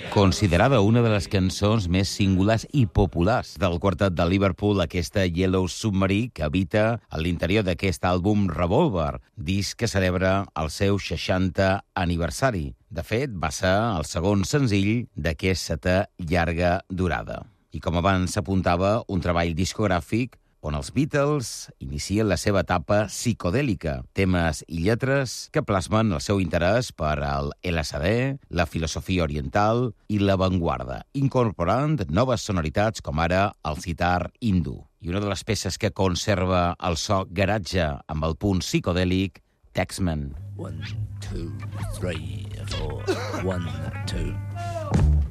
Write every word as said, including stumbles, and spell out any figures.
Considerada una de les cançons més singulars i populars del quartet de Liverpool, aquesta Yellow Submarine, que habita a l'interior d'aquest àlbum Revolver, disc que celebra el seu seixantè aniversari. De fet, va ser el segon senzill d'aquesta setè llarga durada. I com abans s'apuntava, un treball discogràfic on els Beatles inicien la seva etapa psicodèlica, temes i lletres que plasmen el seu interès per al L S D, la filosofia oriental i l'avantguarda, incorporant noves sonoritats com ara el sitar hindú. I una de les peces que conserva el so garatge amb el punt psicodèlic, Taxman. One, two, three, four, one, two.